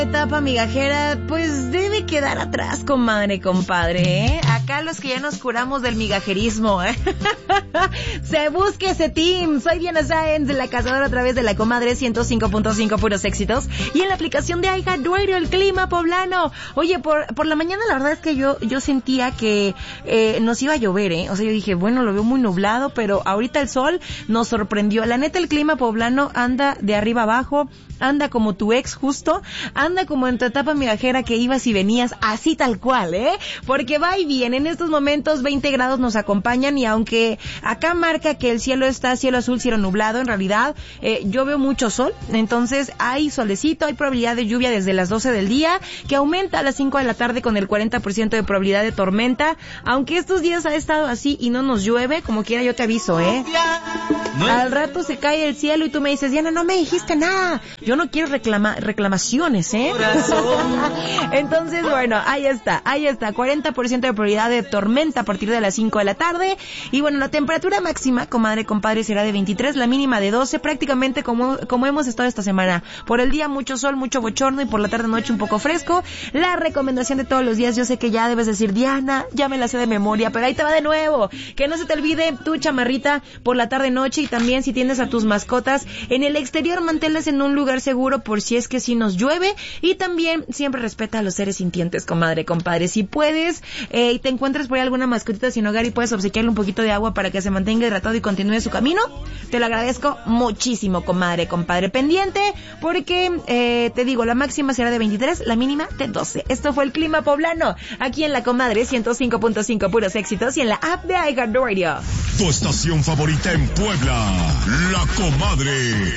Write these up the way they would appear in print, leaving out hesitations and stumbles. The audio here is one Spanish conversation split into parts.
Etapa migajera, pues debe quedar atrás, comadre, compadre, ¿eh? Acá los que ya nos curamos del migajerismo, ¿eh? Se busque ese team. Soy Diana Sáenz, la cazadora a través de la comadre 105.5 puros éxitos. Y en la aplicación de iHeartRadio, el clima poblano. Oye, por la mañana la verdad es que yo sentía que nos iba a llover, ¿eh? O sea, yo dije, bueno, lo veo muy nublado, pero ahorita el sol nos sorprendió. La neta, el clima poblano anda de arriba abajo, anda como tu ex justo, anda como en tu etapa migajera que ibas y venías, así tal cual, ¿eh? Porque va y viene. En estos momentos 20 grados nos acompañan y aunque acá marca que el cielo está cielo azul, cielo nublado, en realidad yo veo mucho sol, entonces hay solecito, hay probabilidad de lluvia desde las 12 del día, que aumenta a las 5 de la tarde con el 40% de probabilidad de tormenta, aunque estos días ha estado así y no nos llueve, como quiera yo te aviso, ¿eh? Al rato se cae el cielo y tú me dices, Diana, no me dijiste nada. Yo no quiero reclamaciones, ¿eh? Entonces, bueno, ahí está, 40% de probabilidad de tormenta a partir de las 5 de la tarde, y bueno, la temperatura máxima, comadre, compadre, será de 23, la mínima de 12, prácticamente como hemos estado esta semana. Por el día mucho sol, mucho bochorno, y por la tarde noche un poco fresco. La recomendación de todos los días, yo sé que ya debes decir, Diana, ya me la sé de memoria, pero ahí te va de nuevo, que no se te olvide tu chamarrita por la tarde noche, y también si tienes a tus mascotas en el exterior, manténlas en un lugar seguro por si es que sí nos llueve, y también siempre respeta a los seres sintientes, comadre, compadre. Si puedes y te encuentras por ahí alguna mascotita sin hogar y puedes obsequiarle un poquito de agua para que se mantenga hidratado y continúe su camino, te lo agradezco muchísimo, comadre, compadre. Pendiente porque te digo, la máxima será de 23, la mínima de 12. Esto fue el clima poblano aquí en la comadre 105.5 puros éxitos y en la app de iHeartRadio. Tu estación favorita en Puebla, la comadre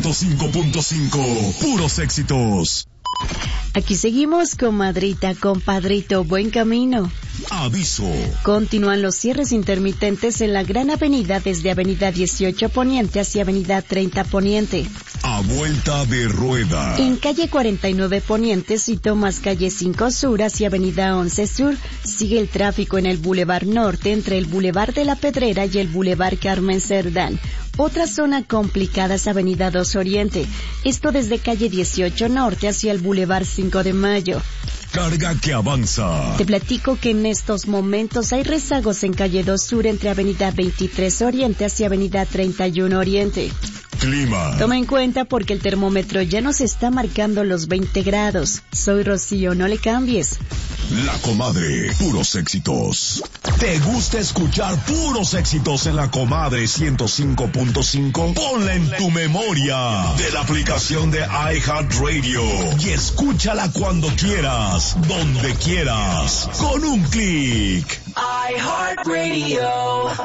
105.5 puros éxitos. Aquí seguimos, comadrita, compadrito, buen camino. Aviso. Continúan los cierres intermitentes en la Gran Avenida desde Avenida 18 Poniente hacia Avenida 30 Poniente. A vuelta de rueda. En calle 49 Poniente, si tomas calle 5 Sur hacia Avenida 11 Sur, sigue el tráfico en el Boulevard Norte entre el Boulevard de la Pedrera y el Boulevard Carmen Cerdán. Otra zona complicada es Avenida 2 Oriente, esto desde calle 18 Norte hacia el Boulevard 5 de Mayo. Carga que avanza. Te platico que en estos momentos hay rezagos en calle 2 Sur entre Avenida 23 Oriente hacia Avenida 31 Oriente. Clima. Toma en cuenta porque el termómetro ya nos está marcando los 20 grados. Soy Rocío, no le cambies. La comadre, puros éxitos. ¿Te gusta escuchar puros éxitos en la comadre 105.5? Ponla en tu memoria de la aplicación de iHeartRadio y escúchala cuando quieras, donde quieras, con un clic. iHeartRadio.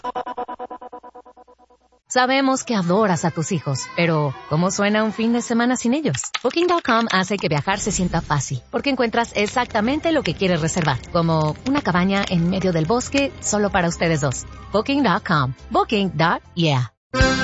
Sabemos que adoras a tus hijos, pero ¿cómo suena un fin de semana sin ellos? Booking.com hace que viajar se sienta fácil, porque encuentras exactamente lo que quieres reservar, como una cabaña en medio del bosque solo para ustedes dos. Booking.com. Booking.yeah.